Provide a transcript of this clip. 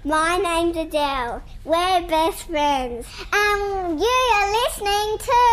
My name's Adele. We're best friends. And you are listening to